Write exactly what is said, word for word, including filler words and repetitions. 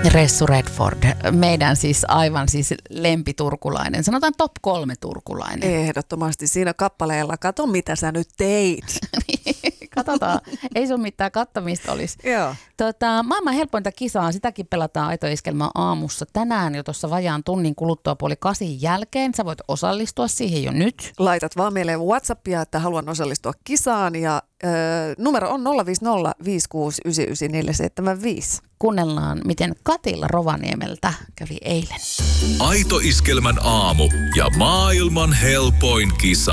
Ressu Redford, meidän siis aivan siis lempiturkulainen, sanotaan top kolme turkulainen. Ehdottomasti siinä kappaleella, kato mitä sä nyt teit. Katsotaan, ei sun mitään kattomista olisi. Joo. Tota, maailman helpointa kisaa, sitäkin pelataan Aito Iskelmä aamussa tänään jo tuossa vajaan tunnin kuluttua puoli kasin jälkeen. Sä voit osallistua siihen jo nyt. Laitat vaan meille WhatsAppia, että haluan osallistua kisaan ja ö, numero on nolla viisi nolla viisi kuusi yhdeksän yhdeksän neljä seitsemän viisi. Kuunnellaan, miten Katilla Rovaniemeltä kävi eilen. Aito Iskelmän aamu ja maailman helpoin kisa.